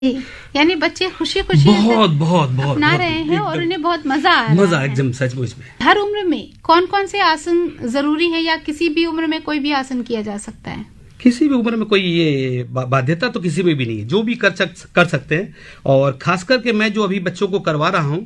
जी, यानी बच्चे खुशी खुशी बहुत बहुत बहुत अपना रहे हैं और उन्हें बहुत मजा आ रहा है। मजा एकदम सचमुच में। हर उम्र में कौन कौन से आसन जरूरी है या किसी भी उम्र में कोई भी आसन किया जा सकता है? किसी भी उम्र में कोई ये बाध्यता तो किसी में भी नहीं है, जो भी कर सकते हैं। और खास करके मैं जो अभी बच्चों को करवा रहा हूँ,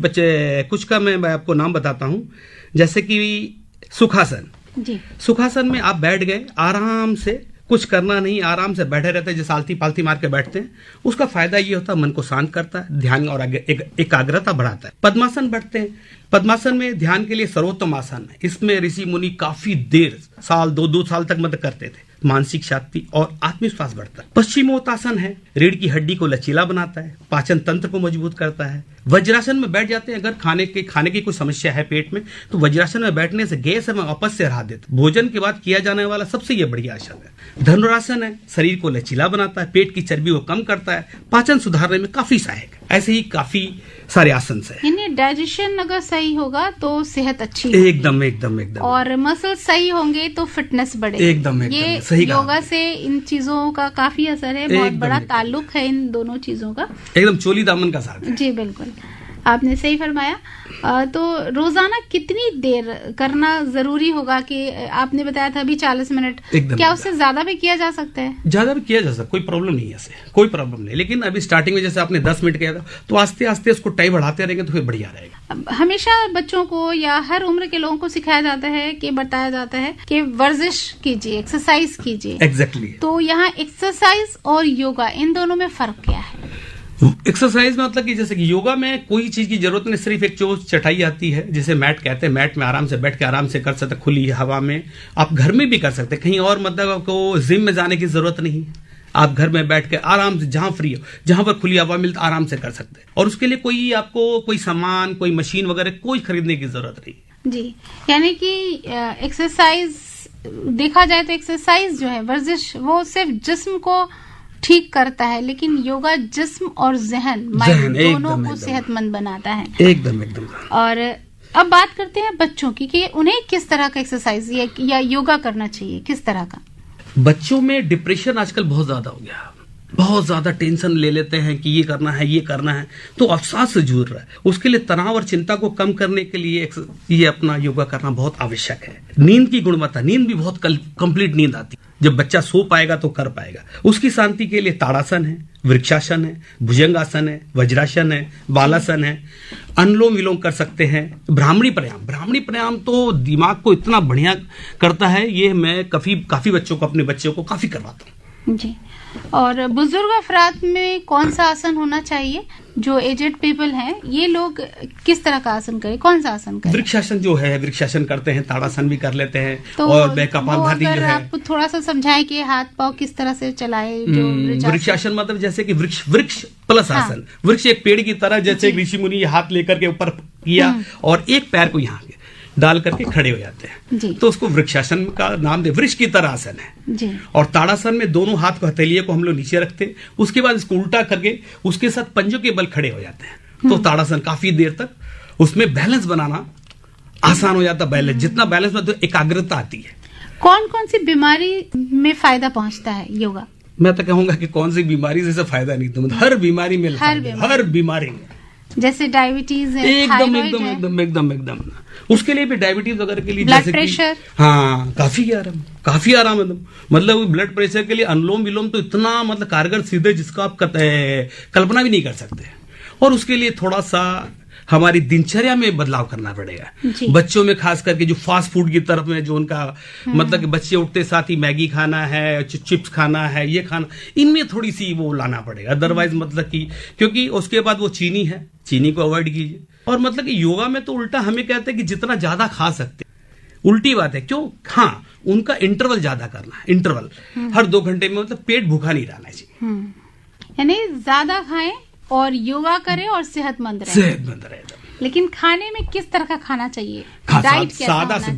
कुछ का मैं आपको नाम बताता हूँ। जैसे कि सुखासन जी। सुखासन में आप बैठ गए, आराम से कुछ करना नहीं, आराम से बैठे रहते हैं, जैसे आलती पालती मार के बैठते हैं। उसका फायदा ये होता है मन को शांत करता है, ध्यान और एकाग्रता बढ़ाता है। पद्मासन बैठते हैं, पद्मासन में ध्यान के लिए सर्वोत्तम आसन है। इसमें ऋषि मुनि काफी देर, साल दो साल तक मदद करते थे। मानसिक शक्ति और आत्मविश्वास बढ़ता है। पश्चिमोत्तासन है, रीढ़ की हड्डी को लचीला बनाता है, पाचन तंत्र को मजबूत करता है। वज्रासन में बैठ जाते हैं, अगर खाने की कोई समस्या है पेट में, तो वज्रासन में बैठने से गैस एवं अपच से राहत देता है। भोजन के बाद किया जाने वाला सबसे ये बढ़िया आसन है। धनुरासन है, शरीर को लचीला बनाता है, पेट की चर्बी को कम करता है, पाचन सुधारने में काफी सहायक है। ऐसे ही काफी सारे आसन है। यानी डाइजेशन अगर सही होगा तो सेहत अच्छी एकदम एकदम एकदम, और मसल सही होंगे तो फिटनेस बढ़ेगी। एकदम ये सही योगा से इन चीजों का काफी असर है, बहुत बड़ा ताल्लुक है इन दोनों चीजों का। एकदम चोली दामन का साथ है। जी बिल्कुल, आपने सही फरमाया। तो रोजाना कितनी देर करना जरूरी होगा? कि आपने बताया था अभी 40 मिनट, क्या उससे ज्यादा भी किया जा सकता है? ज्यादा भी किया जा सकता है, कोई प्रॉब्लम नहीं है, ऐसे कोई प्रॉब्लम नहीं। लेकिन अभी स्टार्टिंग में जैसे आपने 10 मिनट किया था, तो आस्ते आस्ते उसको टाइम बढ़ाते रहेंगे तो फिर बढ़िया रहेगा। हमेशा बच्चों को या हर उम्र के लोगों को सिखाया जाता है कि बताया जाता है कि वर्जिश कीजिए, एक्सरसाइज कीजिए। एग्जैक्टली। तो यहाँ एक्सरसाइज और योगा, इन दोनों में फर्क क्या है? एक्सरसाइज में मतलब कि जैसे कि योगा में कोई चीज की जरूरत नहीं, सिर्फ एक जो चटाई आती है जिसे मैट कहते हैं, मैट में आराम से बैठ के आराम से कर सकते, खुली हवा में। आप घर में भी कर सकते, कहीं और मतलब आपको जिम में जाने की जरूरत नहीं है। आप घर में बैठ के आराम से, जहां फ्री हो, जहां पर खुली हवा मिलती, आराम से कर सकते हैं। और उसके लिए आपको कोई सामान, कोई मशीन वगैरह कोई खरीदने की जरूरत नहीं। जी, यानी कि एक्सरसाइज देखा जाए तो एक्सरसाइज जो है, वर्जिश, वो सिर्फ जिस्म को ठीक करता है, लेकिन योगा जिस्म और जहन, माइंड दोनों को सेहतमंद बनाता है। एकदम एकदम। और अब बात करते हैं बच्चों की कि उन्हें किस तरह का एक्सरसाइज या योगा करना चाहिए, किस तरह का? बच्चों में डिप्रेशन आजकल बहुत ज्यादा हो गया, बहुत ज्यादा टेंशन ले लेते हैं कि ये करना है, ये करना है, तो अवसाद से जूझ रहा है। उसके लिए तनाव और चिंता को कम करने के लिए ये अपना योगा करना बहुत आवश्यक है। नींद की गुणवत्ता, नींद भी बहुत कंप्लीट नींद आती है। जब बच्चा सो पाएगा तो कर पाएगा। उसकी शांति के लिए ताड़ासन है, वृक्षासन है, भुजंगासन है, वज्रासन है, बालासन है, अनुलोम विलोम कर सकते हैं। ब्राह्मणी प्राणायाम तो दिमाग को इतना बढ़िया करता है। ये मैं काफी बच्चों को, अपने बच्चों को काफी करवाता हूँ। जी। और बुजुर्ग अफराद में कौन सा आसन होना चाहिए? जो एजेड पीपल हैं, ये लोग किस तरह का आसन करें, कौन सा आसन करें? वृक्षासन जो है, वृक्षासन करते हैं, ताड़ासन भी कर लेते हैं। तो और कपालभाति जो है, आप थोड़ा सा समझाएं कि हाथ पांव किस तरह से चलाए। जो वृक्षासन मतलब जैसे कि वृक्ष प्लस आसन। वृक्ष एक पेड़ की तरह, जैसे ऋषि मुनि हाथ लेकर के ऊपर किया और एक पैर को यहाँ डाल करके खड़े हो जाते हैं, तो उसको वृक्षासन का नाम दे। वृक्ष की तरह आसन है जी। और ताड़ासन में दोनों हाथ को, हथेलिये को हम लोग नीचे रखते हैं, उसके बाद इसको उल्टा करके उसके साथ पंजों के बल खड़े हो जाते हैं। तो ताड़ासन काफी देर तक उसमें बैलेंस बनाना आसान हो जाता है। बैलेंस जितना बैलेंस में, तो एकाग्रता आती है। कौन कौन सी बीमारी में फायदा पहुंचता है योगा? मैं तो कहूंगा कि कौन सी बीमारी से फायदा नहीं, तो हर बीमारी में, हर बीमारी में, जैसे डायबिटीज है, एकदम एकदम एकदम एकदम एकदम। उसके लिए भी डायबिटीज वगैरह के लिए, ब्लड प्रेशर, हाँ काफी आराम है। मतलब ब्लड प्रेशर के लिए अनुलोम विलोम तो इतना मतलब कारगर सिद्ध है, जिसका आप कल्पना भी नहीं कर सकते। और उसके लिए थोड़ा सा हमारी दिनचर्या में बदलाव करना पड़ेगा। बच्चों में खास करके जो फास्ट फूड की तरफ में, जो उनका मतलब कि बच्चे उठते साथ ही मैगी खाना है, चिप्स खाना है, ये खाना, इनमें थोड़ी सी वो लाना पड़ेगा। अदरवाइज मतलब कि, क्योंकि उसके बाद वो चीनी को अवॉइड कीजिए। और मतलब कि योगा में तो उल्टा हमें कहते हैं कि जितना ज्यादा खा सकते, उल्टी बात है। क्यों? हाँ, उनका इंटरवल ज्यादा करना है। इंटरवल हर 2 घंटे में, मतलब पेट भूखा नहीं रहना चाहिए। यानी ज्यादा खाएं और योगा करें और सेहतमंद रहे। लेकिन खाने में किस तरह का खाना चाहिए? डाइट सादा से,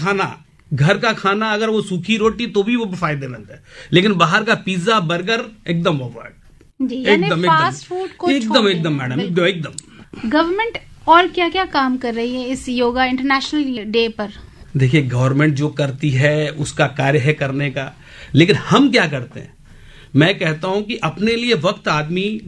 घर का खाना अगर वो सूखी रोटी तो भी वो फायदेमंद है, लेकिन बाहर का पिज्जा बर्गर एकदम अवॉइड। एकदम फास्ट फूड को एकदम मैडम, एकदम। गवर्नमेंट और क्या क्या काम कर रही है इस योगा इंटरनेशनल डे पर? देखिए, गवर्नमेंट जो करती है उसका कार्य है करने का, लेकिन हम क्या करते हैं? मैं कहता हूं कि अपने लिए वक्त आदमी